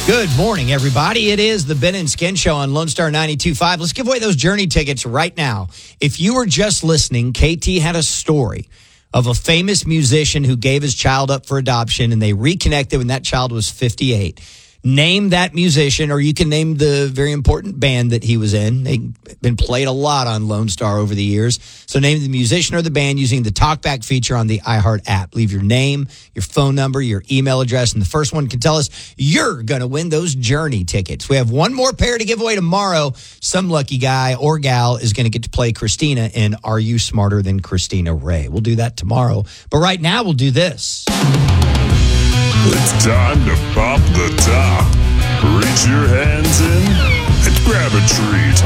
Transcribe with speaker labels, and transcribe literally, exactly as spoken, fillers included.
Speaker 1: Good morning, everybody. It is the Ben and Skin Show on Lone Star ninety-two point five. Let's give away those Journey tickets right now. If you were just listening, K T had a story of a famous musician who gave his child up for adoption, and they reconnected when that child was fifty-eight. Name that musician, or you can name the very important band that he was in. They've been played a lot on Lone Star over the years. So name the musician or the band using the TalkBack feature on the iHeart app. Leave your name, your phone number, your email address, and the first one can tell us you're going to win those Journey tickets. We have one more pair to give away tomorrow. Some lucky guy or gal is going to get to play Christina in Are You Smarter Than Christina Ray? We'll do that tomorrow. But right now, we'll do this.
Speaker 2: It's time to pop the top. Reach your hands in and grab a treat.